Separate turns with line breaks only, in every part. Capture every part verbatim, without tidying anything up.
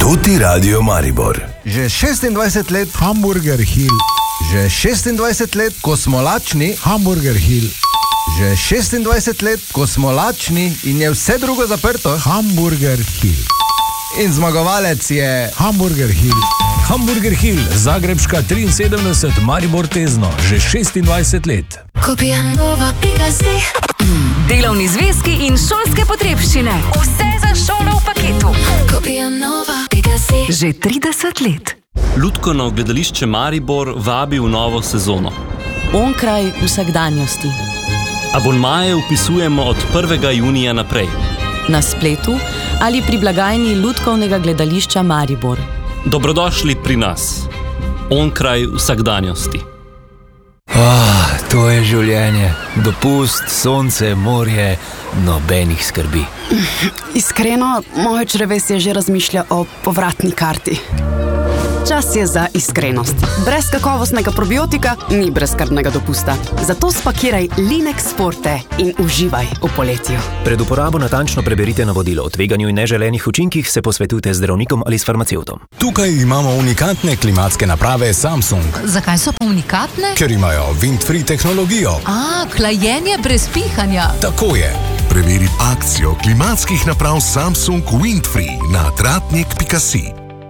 Tuti Radio Maribor.
Že šestindvajset let
Hamburger Hill.
Že šestindvajset let, ko smo lačni
Hamburger Hill.
Že šestindvajset let, ko smo lačni in je vse drugo zaprto
Hamburger Hill.
In zmagovalec je
Hamburger Hill.
Hamburger Hill, Zagrebška triinsedemdeset, Maribor Tezno, že šestindvajset let.
Delovni zvezki in šolske potrebščine. Vse za šolo v paketu. Že trideset let.
Lutkovno gledališče Maribor vabi v novo sezono.
Onkraj vsakdanjosti.
Abonmaje vpisujemo od prvega junija naprej.
Na spletu ali pri blagajni Lutkovnega gledališča Maribor.
Dobrodošli pri nas. Onkraj vsakdanjosti.
Ah, to je življenje. Dopust, sonce, morje, nobenih skrbi.
Iskreno, moje črevesje že razmišlja o povratni karti. Čas je za iskrenost. Brez kakovostnega probiotika ni brezskrbnega dopusta. Zato spakiraj Linex Forte in uživaj v poletju.
Pred uporabo natančno preberite navodilo. O tveganju in neželenih učinkih se posvetujte z zdravnikom ali s farmacevtom.
Tukaj imamo unikatne klimatske naprave Samsung.
Zakaj so pa unikatne?
Ker imajo wind-free tehnologijo.
A, hlajenje brez pihanja.
Tako je.
Preveri akcijo klimatskih naprav Samsung Windfree na tratnik pika si.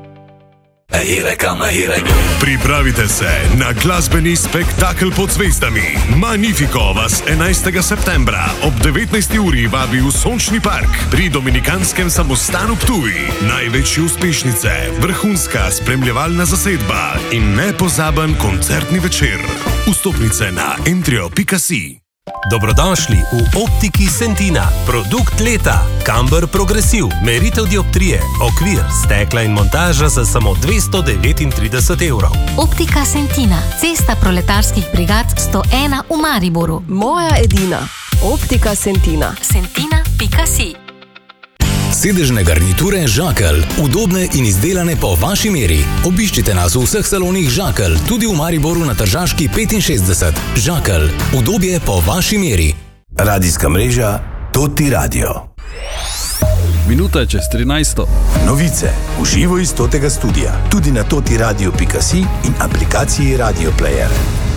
Pripravite se na glasbeni spektakel pod zvezdami. Magnifico vas enajstega septembra ob devetnajsti uri vabi v Sončni park pri Dominikanskem samostanu Ptuj. Največje uspešnice, vrhunska spremljevalna zasedba in nepozaben koncertni večer. Vstopnice na entrio pika si.
Dobrodošli v Optiki Sentina. Produkt leta. Camber Progresiv. Meritev dioptrije. Okvir, stekla in montaža za samo dvesto devetintrideset evrov.
Optika Sentina. Cesta proletarskih brigad sto ena v Mariboru.
Moja edina. Optika Sentina.
Sentina pika si.
Sedežne garniture Žakelj. Udobne in izdelane po vaši meri. Obiščite nas v vseh salonih Žakelj, tudi v Mariboru na Tržaški petinšestdeset. Žakelj. Udobje po vaši meri.
Radijska mreža Tuti Radio.
Minuta je čez trinajsto.
Novice v živo iz Totega studia. Tudi na tuti radio pika si in aplikaciji Radio Player.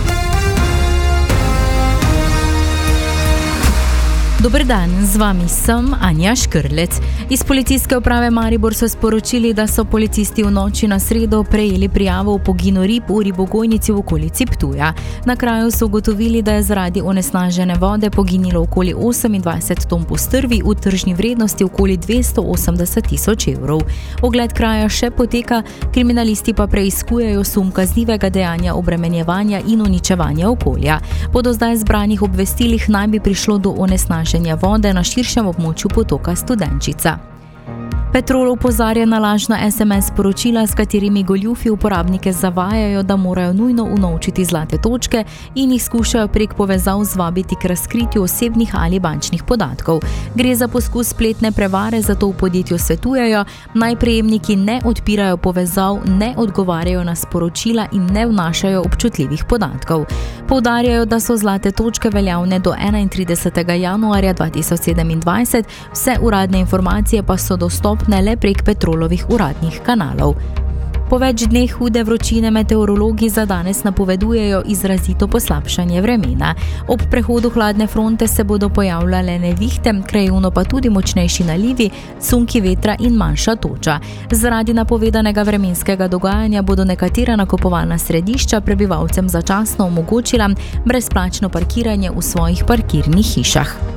Dober dan, z vami sem Anja Škrlec. Iz policijske uprave Maribor so sporočili, da so policisti v noči na sredo prejeli prijavo o poginu rib v ribogojnici v okolici Ptuja. Na kraju so ugotovili, da je zaradi onesnažene vode poginilo okoli osemindvajset ton postrvi v tržni vrednosti okoli dvesto osemdeset tisoč evrov. Ogled kraja še poteka, kriminalisti pa preiskujejo sum kaznivega dejanja obremenjevanja in uničevanja okolja. Po do zdaj zbranih obvestilih naj bi prišlo do onesnaženja vode na širšem območju potoka Studenčica. Petrol opozarja na lažna es em es sporočila, s katerimi goljufi uporabnike zavajajo, da morajo nujno unovčiti zlate točke in jih skušajo prek povezav zvabiti k razkritju osebnih ali bančnih podatkov. Gre za poskus spletne prevare, zato v podjetju svetujejo, naj prejemniki ne odpirajo povezav, ne odgovarjajo na sporočila in ne vnašajo občutljivih podatkov. Poudarjajo, da so zlate točke veljavne do enaintridesetega januarja dva tisoč sedemindvajset, vse uradne informacije pa so dostopne ne le prek Petrolovih uradnih kanalov. Po več dneh hude vročine meteorologi za danes napovedujejo izrazito poslabšanje vremena. Ob prehodu hladne fronte se bodo pojavljale nevihte, krajevno pa tudi močnejši nalivi, sunki vetra in manjša toča. Zaradi napovedanega vremenskega dogajanja bodo nekatera nakupovalna središča prebivalcem začasno omogočila brezplačno parkiranje v svojih parkirnih hišah.